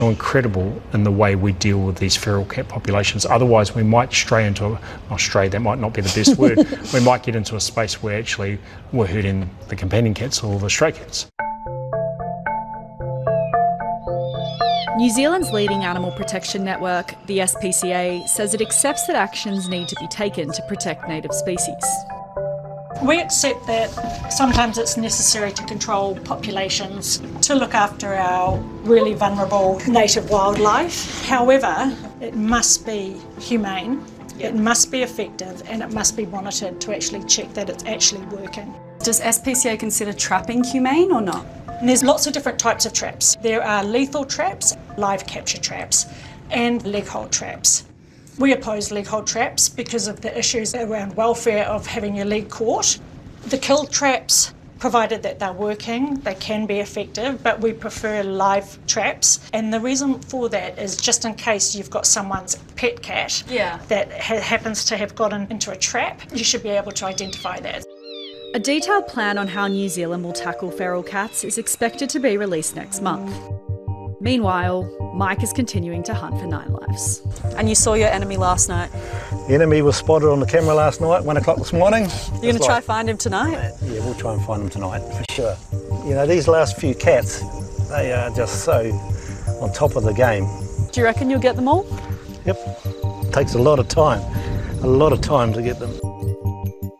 Incredible in the way we deal with these feral cat populations. Otherwise we might stray into that might not be the best word. We might get into a space where actually we're hurting the companion cats or the stray cats. New Zealand's leading animal protection network, the SPCA, says it accepts that actions need to be taken to protect native species. We accept that sometimes it's necessary to control populations to look after our really vulnerable native wildlife. However, it must be humane, it must be effective, and it must be monitored to actually check that it's actually working. Does SPCA consider trapping humane or not? And there's lots of different types of traps. There are lethal traps, live capture traps, and leg hold traps. We oppose leg hold traps because of the issues around welfare of having your leg caught. The kill traps, provided that they're working, they can be effective, but we prefer live traps. And the reason for that is just in case you've got someone's pet cat that happens to have gotten into a trap, you should be able to identify that. A detailed plan on how New Zealand will tackle feral cats is expected to be released next month. Meanwhile, Mike is continuing to hunt for Nine Lives. And you saw your enemy last night? The enemy was spotted on the camera last night, 1 o'clock this morning. You're going to try find him tonight? Yeah, we'll try and find him tonight, for sure. You know, these last few cats, they are just so on top of the game. Do you reckon you'll get them all? Yep. It takes a lot of time to get them.